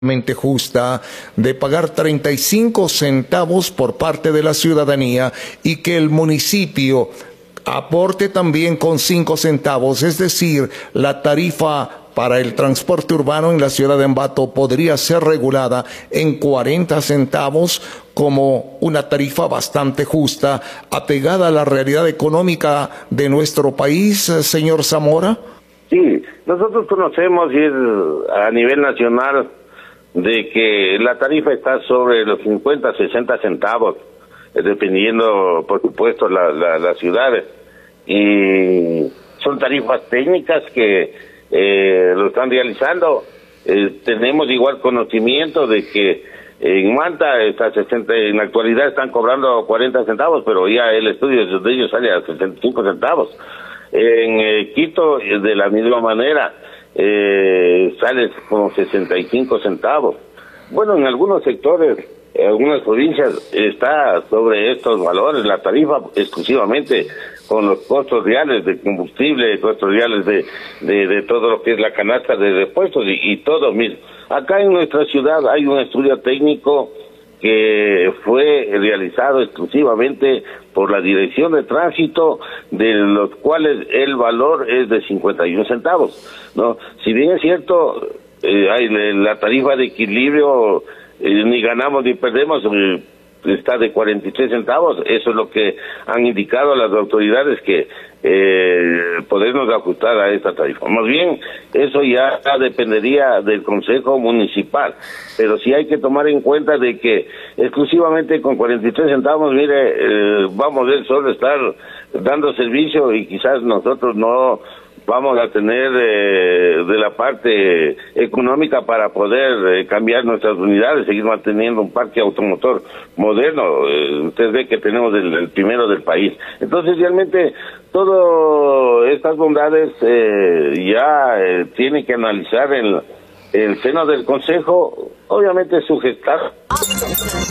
justa de pagar 35 centavos por parte de la ciudadanía y que el municipio aporte también con 5 centavos, es decir, la tarifa para el transporte urbano en la ciudad de Ambato podría ser regulada en 40 centavos como una tarifa bastante justa, apegada a la realidad económica de nuestro país, señor Zamora. Sí, nosotros conocemos y es a nivel nacional de que la tarifa está sobre los 50, 60 centavos, dependiendo, por supuesto, las ciudades. Y son tarifas técnicas que lo están realizando. Tenemos igual conocimiento de que en Manta en la actualidad están cobrando 40 centavos, pero ya el estudio de ellos sale a 65 centavos. En Quito, de la misma manera, sale con 65 centavos. Bueno, en algunos sectores, en algunas provincias, está sobre estos valores la tarifa exclusivamente con los costos reales de combustible, costos reales de todo lo que es la canasta de repuestos y todo mismo. Acá en nuestra ciudad hay un estudio técnico que fue realizado exclusivamente por la Dirección de Tránsito, de los cuales el valor es de 51 centavos, ¿no? Si bien es cierto, hay la tarifa de equilibrio, ni ganamos ni perdemos, está de 43 centavos, eso es lo que han indicado las autoridades, que podernos ajustar a esta tarifa. Más bien, eso ya dependería del Consejo Municipal, pero sí hay que tomar en cuenta de que exclusivamente con 43 centavos, mire, vamos a solo estar dando servicio y quizás nosotros no vamos a tener de la parte económica para poder cambiar nuestras unidades, seguir manteniendo un parque automotor moderno. Usted ve que tenemos el primero del país. Entonces, realmente, todas estas bondades ya tienen que analizar el seno del Consejo, obviamente sujetar